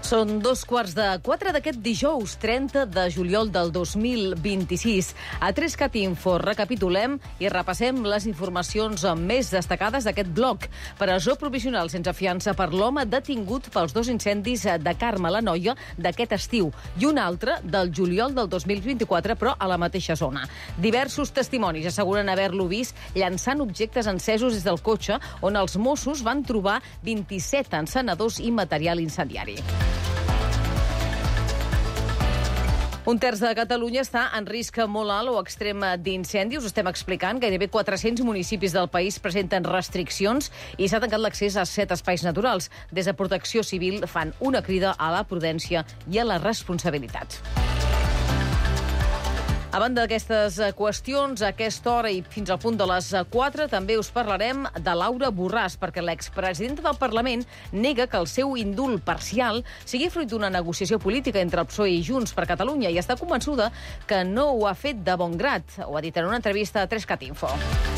Són 3:15 d'aquest dijous 30 de juliol del 2026. A 3CAT Info recapitulem i repassem les informacions més destacades d'aquest bloc. Presó provisional sense fiança per l'home detingut pels 2 incendis de Carme l'Anoia d'aquest estiu i un altre del juliol del 2024, però a la mateixa zona. Diversos testimonis asseguren haver-lo vist llançant objectes encesos des del cotxe, on els Mossos van trobar 27 encenedors i material incendiari. Un terç de Catalunya està en risc molt alt o extrem d'incendi. Us estem explicant. Gairebé 400 municipis del país presenten restriccions i s'ha tancat l'accés a 7 espais naturals. Des de Protecció Civil fan una crida a la prudència i a la responsabilitat. A banda d'aquestes qüestions, a aquesta hora i fins al punt de les 4 també us parlarem de Laura Borràs, perquè l'expresidenta del Parlament nega que el seu indult parcial sigui fruit d'una negociació política entre el PSOE i Junts per Catalunya i està convençuda que no ho ha fet de bon grat. Ho ha dit en una entrevista a 3CAT Info.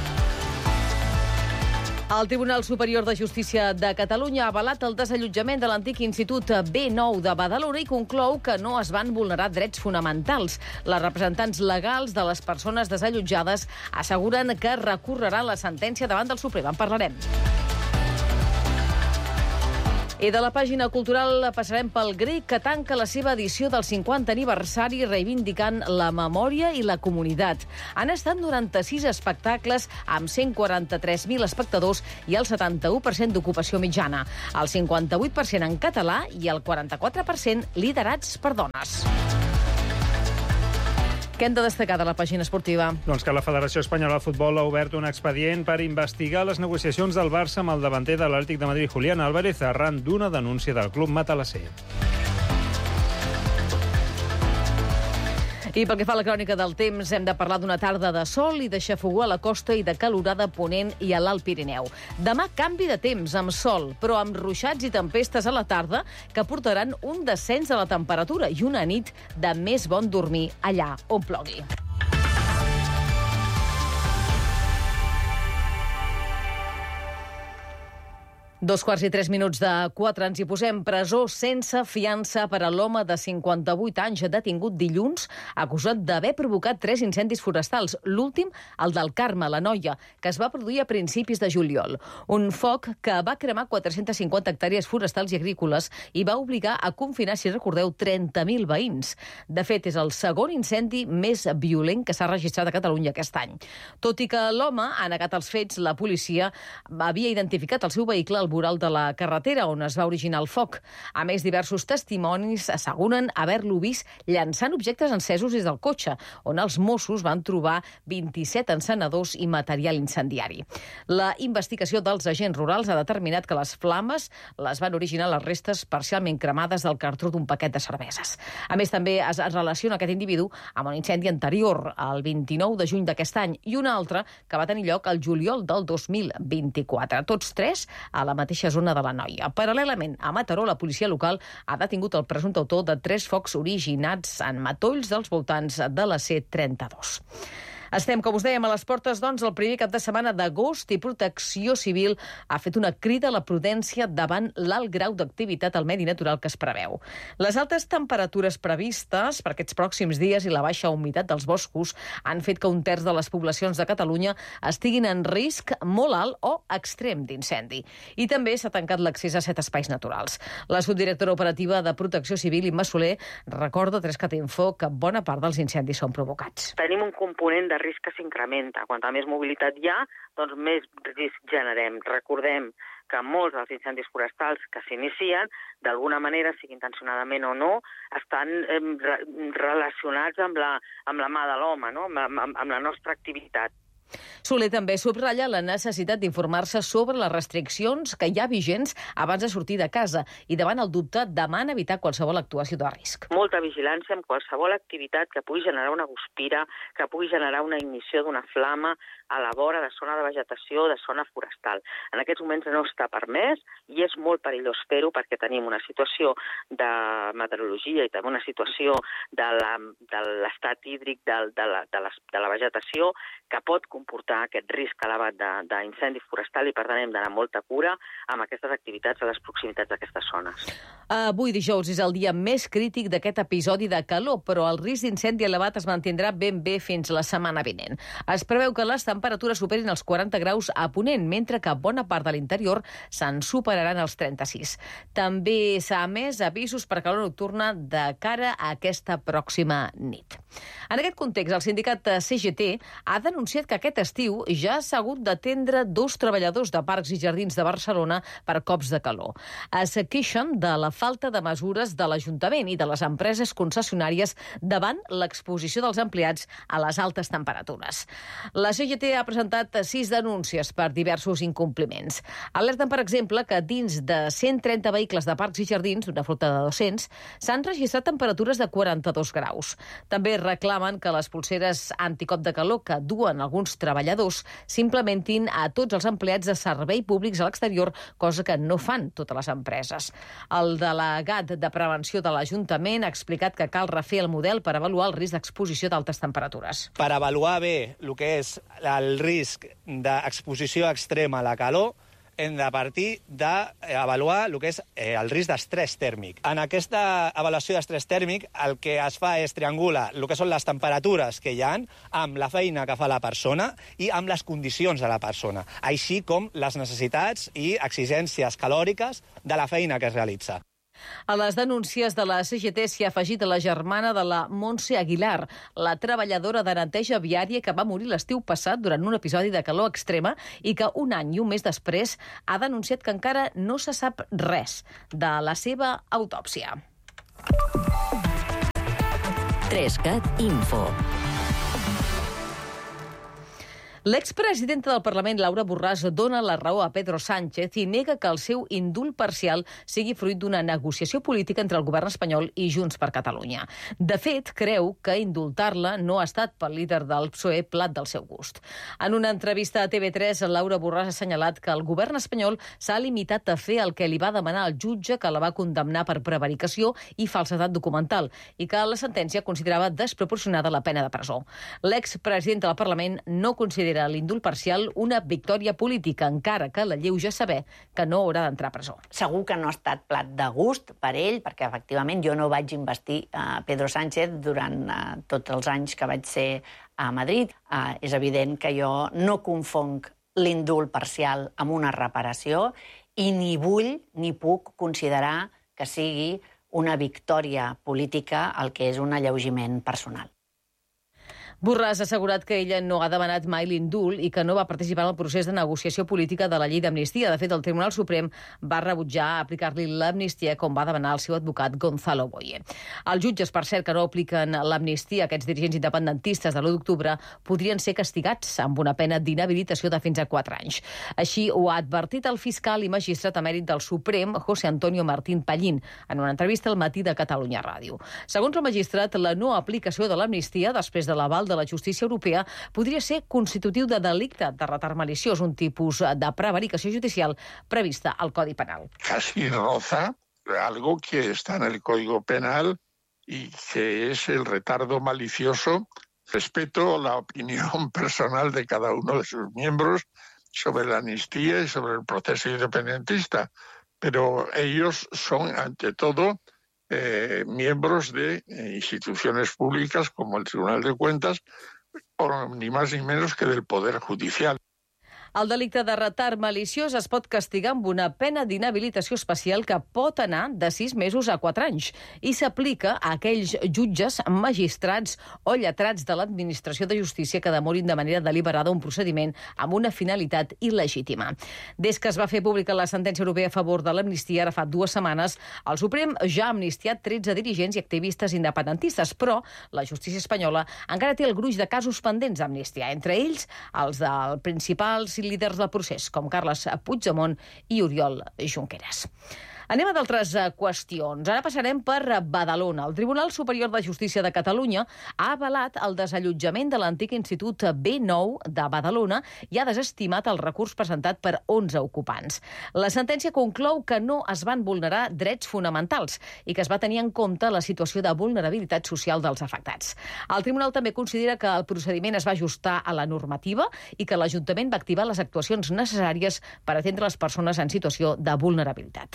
El Tribunal Superior de Justícia de Catalunya ha avalat el desallotjament de l'antic Institut B9 de Badalona i conclou que no es van vulnerar drets fonamentals. Les representants legals de les persones desallotjades asseguren que recorreran la sentència davant del Suprem. En parlarem. I de la pàgina cultural passarem pel grec, que tanca la seva edició del 50 aniversari reivindicant la memòria i la comunitat. Han estat 96 espectacles amb 143.000 espectadors i el 71% d'ocupació mitjana. El 58% en català i el 44% liderats per dones. Què hem de destacar de la pàgina esportiva? Doncs que la Federació Espanyola de Futbol ha obert un expedient per investigar les negociacions del Barça amb el davanter de l'Atlètic de Madrid, Julián Álvarez, arran d'una denúncia del club matalasser. I pel que fa a la crònica del temps, hem de parlar d'una tarda de sol i de xafogó a la costa i de calorada ponent i a l'Alt Pirineu. Demà canvi de temps, amb sol, però amb ruixats i tempestes a la tarda que portaran un descens de la temperatura i una nit de més bon dormir allà on plogui. 3:03 ens hi posem. Presó sense fiança per a l'home de 58 anys detingut dilluns acusat d'haver provocat 3 incendis forestals. L'últim, el del Carme l'Anoia, que es va produir a principis de juliol. Un foc que va cremar 450 hectàrees forestals i agrícoles i va obligar a confinar, si recordeu, 30.000 veïns. De fet, és el segon incendi més violent que s'ha registrat a Catalunya aquest any. Tot i que l'home ha negat els fets, la policia havia identificat el seu vehicle al voral de la carretera on es va originar el foc. A més, diversos testimonis asseguren haver-lo vist llançant objectes encesos des del cotxe, on els Mossos van trobar 27 encenedors i material incendiari. La investigació dels agents rurals ha determinat que les flames les van originar les restes parcialment cremades del cartró d'un paquet de cerveses. A més, també es relaciona aquest individu amb un incendi anterior, el 29 de juny d'aquest any, i un altre que va tenir lloc al juliol del 2024. Tots 3 a la mateixa zona de l'Anoia. Paral·lelament, a Mataró, la policia local ha detingut el presumpte autor de 3 focs originats en matolls dels voltants de la C32. Estem, com us dèiem, a les portes, doncs, el primer cap de setmana d'agost i Protecció Civil ha fet una crida a la prudència davant l'alt grau d'activitat al medi natural que es preveu. Les altes temperatures previstes per aquests pròxims dies i la baixa humitat dels boscos han fet que un terç de les poblacions de Catalunya estiguin en risc molt alt o extrem d'incendi. I també s'ha tancat l'accés a 7 espais naturals. La subdirectora operativa de Protecció Civil, Imma Soler, recorda a 3CAT Info que bona part dels incendis són provocats. Tenim un component de risc que s'incrementa. Quanta més mobilitat hi ha, doncs més risc generem. Recordem que molts dels incendis forestals que s'inicien, d'alguna manera, sigui intencionadament o no, estan relacionats amb la mà de l'home, no? amb la nostra activitat. Soler també subratlla la necessitat d'informar-se sobre les restriccions que hi ha vigents abans de sortir de casa i davant el dubte demana evitar qualsevol actuació de risc. Molta vigilància amb qualsevol activitat que pugui generar una guspira, que pugui generar una ignició d'una flama a la vora de zona de vegetació, de zona forestal. En aquests moments no està permès i és molt perillós fer-ho perquè tenim una situació de meteorologia i també una situació de l'estat hídric de la vegetació que pot comportar aquest risc elevat d'incendi forestal i per tant hem d'anar amb molta cura amb aquestes activitats a les proximitats d'aquestes zones. Avui dijous és el dia més crític d'aquest episodi de calor, però el risc d'incendi elevat es mantindrà ben bé fins la setmana vinent. Es preveu que les temperatures superin els 40 graus a Ponent, mentre que bona part de l'interior se'n superaran els 36. També s'ha emès avisos per calor nocturna de cara a aquesta pròxima nit. En aquest context, el sindicat CGT ha denunciat que aquest estiu ja s'ha hagut d'atendre 2 treballadors de Parcs i Jardins de Barcelona per cops de calor. Es queixen de la falta de mesures de l'Ajuntament i de les empreses concessionàries davant l'exposició dels empleats a les altes temperatures. La CGT ha presentat 6 denúncies per diversos incompliments. Alerten, per exemple, que dins de 130 vehicles de Parcs i Jardins, d'una flota de 200, s'han registrat temperatures de 42 graus. També reclamen que les pulseres anticop de calor que duen alguns treballadors s'implementin a tots els empleats de servei públics a l'exterior, cosa que no fan totes les empreses. El delegat de prevenció de l'Ajuntament ha explicat que cal refer el model per avaluar el risc d'exposició d'altes temperatures. Per avaluar bé el que és el risc d'exposició extrema a la calor, hem de partir d'avaluar el que és el risc d'estrès tèrmic. En aquesta avaluació d'estrès tèrmic el que es fa és triangular el que són les temperatures que hi ha amb la feina que fa la persona i amb les condicions de la persona, així com les necessitats i exigències calòriques de la feina que es realitza. A les denúncies de la CGT s'hi ha afegit la germana de la Montse Aguilar, la treballadora de neteja viària que va morir l'estiu passat durant un episodi de calor extrema i que un any i un mes després ha denunciat que encara no se sap res de la seva autòpsia. 3CAT Info. L'expresidenta del Parlament, Laura Borràs, dona la raó a Pedro Sánchez i nega que el seu indult parcial sigui fruit d'una negociació política entre el govern espanyol i Junts per Catalunya. De fet, creu que indultar-la no ha estat pel líder del PSOE plat del seu gust. En una entrevista a TV3, Laura Borràs ha assenyalat que el govern espanyol s'ha limitat a fer el que li va demanar el jutge que la va condemnar per prevaricació i falsedat documental i que la sentència considerava desproporcionada la pena de presó. L'expresidenta del Parlament no considera l'indult parcial una victòria política, encara que la lleuja saber que no haurà d'entrar a presó. Segur que no ha estat plat de gust per ell, perquè efectivament jo no vaig investir Pedro Sánchez durant tots els anys que vaig ser a Madrid. És evident que jo no confonc l'indult parcial amb una reparació i ni vull ni puc considerar que sigui una victòria política el que és un alleugiment personal. Borràs ha assegurat que ella no ha demanat mai l'indult i que no va participar en el procés de negociació política de la llei d'amnistia. De fet, el Tribunal Suprem va rebutjar aplicar-li l'amnistia com va demanar el seu advocat Gonzalo Boye. Els jutges, per cert, que no apliquen l'amnistia a aquests dirigents independentistes de l'1 d'octubre podrien ser castigats amb una pena d'inhabilitació de fins a 4 anys. Així ho ha advertit el fiscal i magistrat emèrit del Suprem, José Antonio Martín Pallín, en una entrevista al Matí de Catalunya Ràdio. Segons el magistrat, la no aplicació de l'amnistia després de l'aval de la justícia europea podria ser constitutiu de delicte de retard maliciós, un tipus de prevaricació judicial prevista al Codi Penal. Casi roza algo que está en el Código Penal y que es el retardo malicioso. Respeto la opinión personal de cada uno de sus miembros sobre la amnistía y sobre el proceso independentista, pero ellos son, ante todo, miembros de instituciones públicas como el Tribunal de Cuentas, o ni más ni menos que del Poder Judicial. El delicte de retard maliciós es pot castigar amb una pena d'inhabilitació especial que pot anar de 6 mesos a 4 anys i s'aplica a aquells jutges, magistrats o lletrats de l'administració de justícia que demorin de manera deliberada un procediment amb una finalitat il·legítima. Des que es va fer pública la sentència europea a favor de l'amnistia ara fa 2 setmanes, el Suprem ja ha amnistiat 13 dirigents i activistes independentistes, però la justícia espanyola encara té el gruix de casos pendents d'amnistia, entre ells els dels principals líders del procés, com Carles Puigdemont i Oriol Junqueras. Anem a d'altres qüestions. Ara passarem per Badalona. El Tribunal Superior de Justícia de Catalunya ha avalat el desallotjament de l'antic Institut B9 de Badalona i ha desestimat el recurs presentat per 11 ocupants. La sentència conclou que no es van vulnerar drets fonamentals i que es va tenir en compte la situació de vulnerabilitat social dels afectats. El Tribunal també considera que el procediment es va ajustar a la normativa i que l'Ajuntament va activar les actuacions necessàries per atendre les persones en situació de vulnerabilitat.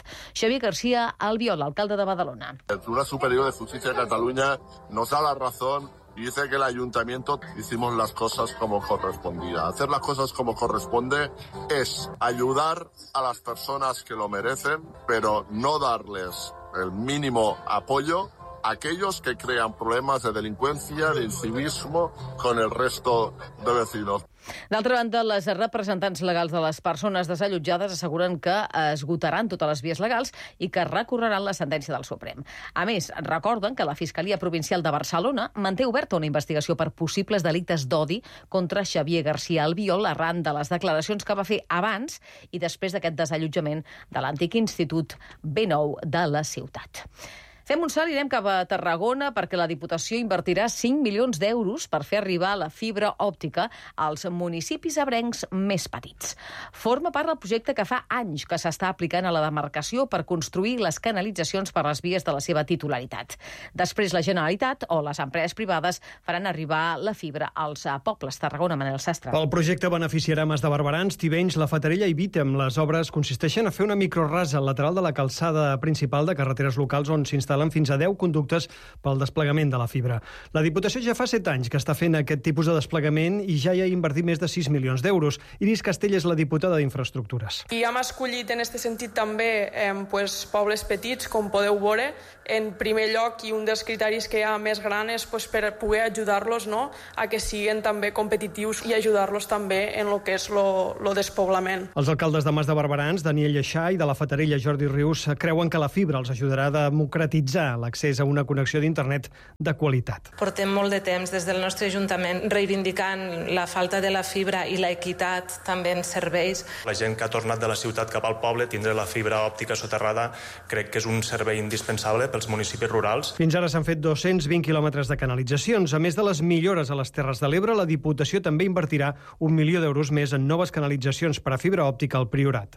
Xavier García Albiol, alcalde de Badalona. El Tribunal Superior de Justicia de Cataluña nos da la razón y dice que el ayuntamiento hicimos las cosas como correspondía. Hacer las cosas como corresponde es ayudar a las personas que lo merecen, pero no darles el mínimo apoyo a aquellos que crean problemas de delincuencia, de incivismo con el resto de vecinos. D'altra banda, les representants legals de les persones desallotjades asseguren que esgotaran totes les vies legals i que recorreran la sentència del Suprem. A més, recorden que la Fiscalia Provincial de Barcelona manté oberta una investigació per possibles delictes d'odi contra Xavier García Albiol arran de les declaracions que va fer abans i després d'aquest desallotjament de l'antic Institut B9 de la ciutat. Fem un salt i anem cap a Tarragona perquè la Diputació invertirà 5 milions d'euros per fer arribar la fibra òptica als municipis ebrencs més petits. Forma part del projecte que fa anys que s'està aplicant a la demarcació per construir les canalitzacions per les vies de la seva titularitat. Després la Generalitat o les empreses privades faran arribar la fibra als pobles. Tarragona, Manel Sastre. El projecte beneficiarà Mas de Barberans, Tivenys, La Fatarella i Vítem. Les obres consisteixen a fer una microrasa al lateral de la calçada principal de carreteres locals on s'instal·len fins a 10 conductes pel desplegament de la fibra. La Diputació ja fa 7 anys que està fent aquest tipus de desplegament i ja hi ha invertit més de 6 milions d'euros. Iris Castell és la diputada d'Infraestructures. I hem escollit en aquest sentit també pobles petits, com podeu veure, en primer lloc, i un dels criteris que hi ha més gran és per poder ajudar-los a que siguin també competitius i ajudar-los també en el que és el despoblament. Els alcaldes de Mas de Barberans, Daniel Lleixà, i de la Fatarella, Jordi Rius, creuen que la fibra els ajudarà a democratitzar l'accés a una connexió d'internet de qualitat. Portem molt de temps des del nostre Ajuntament reivindicant la falta de la fibra i l'equitat també en serveis. La gent que ha tornat de la ciutat cap al poble, tindre la fibra òptica soterrada, crec que és un servei indispensable pels municipis rurals. Fins ara s'han fet 220 quilòmetres de canalitzacions. A més de les millores a les Terres de l'Ebre, la Diputació també invertirà 1 milió d'euros més en noves canalitzacions per a fibra òptica al Priorat.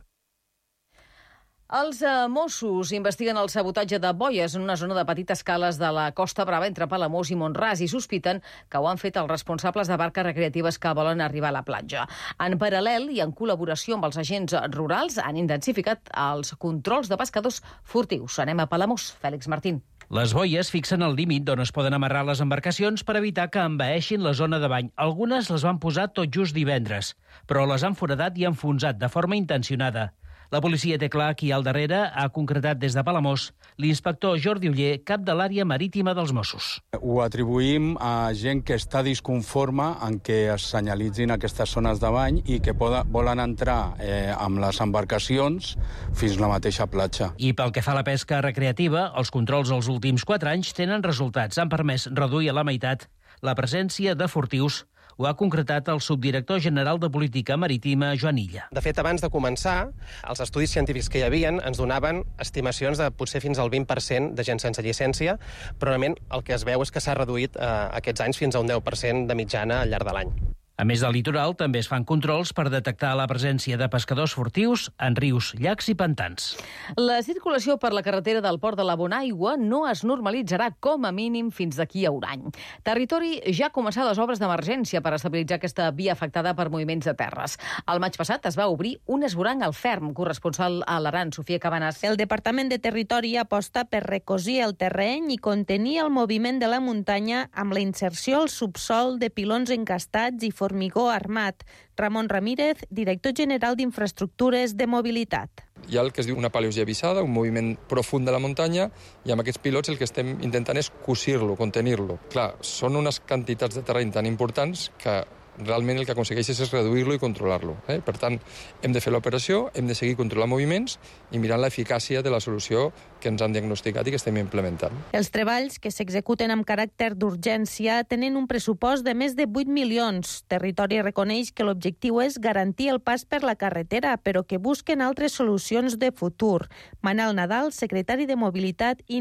Els Mossos investiguen el sabotatge de boies en una zona de petites cales de la Costa Brava entre Palamós i Mont-ras i sospiten que ho han fet els responsables de barques recreatives que volen arribar a la platja. En paral·lel i en col·laboració amb els agents rurals han intensificat els controls de pescadors furtius. Anem a Palamós. Fèlix Martín. Les boies fixen el límit d'on es poden amarrar les embarcacions per evitar que envaeixin la zona de bany. Algunes les van posar tot just divendres, però les han foradat i enfonsat de forma intencionada. La policia té clar qui al darrere, ha concretat des de Palamós l'inspector Jordi Oller, cap de l'àrea marítima dels Mossos. Ho atribuïm a gent que està disconforme en què es senyalitzin aquestes zones de bany i que volen entrar amb les embarcacions fins a la mateixa platja. I pel que fa a la pesca recreativa, els controls els últims 4 anys tenen resultats. Han permès reduir a la meitat la presència de furtius. Ho ha concretat el subdirector general de Política Marítima, Joan Illa. De fet, abans de començar, els estudis científics que hi havien ens donaven estimacions de potser fins al 20% de gent sense llicència, però realment el que es veu és que s'ha reduït aquests anys fins a un 10% de mitjana al llarg de l'any. A més del litoral, també es fan controls per detectar la presència de pescadors furtius en rius, llacs i pantans. La circulació per la carretera del Port de la Bonaigua no es normalitzarà com a mínim fins d'aquí a un any. Territori ja ha començat les obres d'emergència per estabilitzar aquesta via afectada per moviments de terres. El maig passat es va obrir un esvoranc al ferm, corresponsal a l'Aran, Sofia Cabanas. El Departament de Territori aposta per recosir el terreny i contenir el moviment de la muntanya amb la inserció al subsol de pilons encastats i formigó armat. Ramon Ramírez, director general d'Infraestructures de Mobilitat. Hi ha el que es diu una paleogevisada, un moviment profund de la muntanya, i amb aquests pilots el que estem intentant és cosir-lo, contenir-lo. Clar, són unes quantitats de terreny tan importants que realment el que aconsegueixes és reduir-lo i controlar-lo. Per tant, hem de fer l'operació, hem de seguir controlant moviments i mirant l'eficàcia de la solució que ens han diagnosticat i que estem implementant. Els treballs, que s'executen amb caràcter d'urgència, tenen un pressupost de més de 8 milions. Territori reconeix que l'objectiu és garantir el pas per la carretera, però que busquen altres solucions de futur. Manel Nadal, secretari de Mobilitat i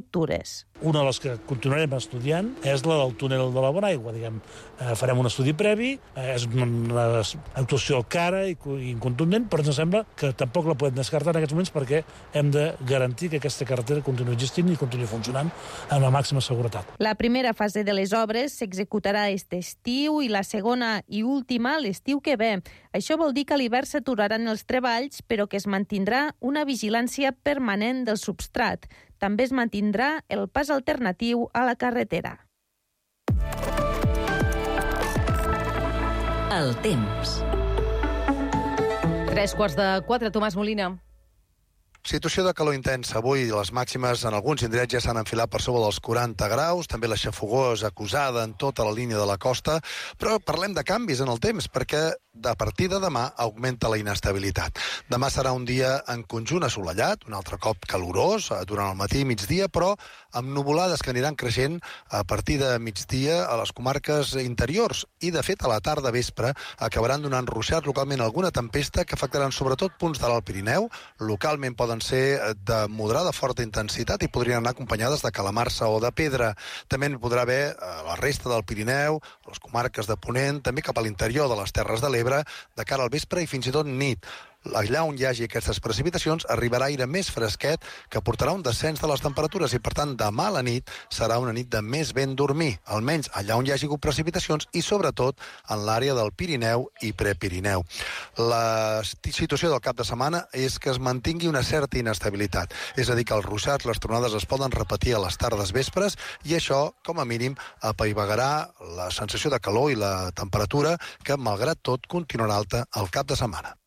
Infraestructures. Una de les que continuarem estudiant és la del túnel de la Bonaigua. Farem un estudi previ heavy, és una actuació cara i contundent, però ens sembla que tampoc la podem descartar en aquests moments perquè hem de garantir que aquesta carretera continuï existint i continuï funcionant amb la màxima seguretat. La primera fase de les obres s'executarà aquest estiu i la segona i última l'estiu que ve. Això vol dir que a l'hivern s'aturaran els treballs, però que es mantindrà una vigilància permanent del substrat. També es mantindrà el pas alternatiu a la carretera. El temps. 3:15, Tomàs Molina. Situació de calor intensa. Avui les màximes en alguns indrets ja s'han enfilat per sobre dels 40 graus, també la xafogor és acusada en tota la línia de la costa, però parlem de canvis en el temps, perquè a partir de demà augmenta la inestabilitat. Demà serà un dia en conjunt assolellat, un altre cop calorós, durant el matí i migdia, però amb nuvolades que aniran creixent a partir de migdia a les comarques interiors i, de fet, a la tarda vespre acabaran donant ruixats localment alguna tempesta que afectaran sobretot punts de l'Alt Pirineu. Localment poden ser de moderada forta intensitat i podrien anar acompanyades de calamarsa o de pedra. També n'hi podrà haver a la resta del Pirineu, a les comarques de Ponent, també cap a l'interior de les Terres de l'Ebre, de cara al vespre i fins i tot nit. Allà on hi hagi aquestes precipitacions arribarà aire més fresquet que portarà un descens de les temperatures i, per tant, demà a la nit serà una nit de més ben dormir, almenys allà on hi hagi hagut precipitacions i, sobretot, en l'àrea del Pirineu i Prepirineu. La situació del cap de setmana és que es mantingui una certa inestabilitat, és a dir, que els ruixats, les tronades es poden repetir a les tardes vespres i això, com a mínim, apaivagarà la sensació de calor i la temperatura que, malgrat tot, continuarà alta el cap de setmana.